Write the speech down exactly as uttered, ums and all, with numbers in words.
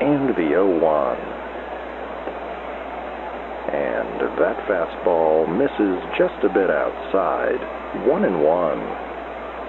and the oh one. And that fastball misses just a bit outside. One and one.